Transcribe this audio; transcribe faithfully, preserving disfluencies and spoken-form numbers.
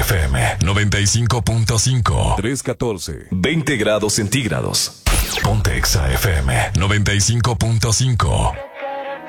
F M noventa y cinco punto cinco. tres catorce. veinte grados centígrados. Ponte Exa F M noventa y cinco punto cinco.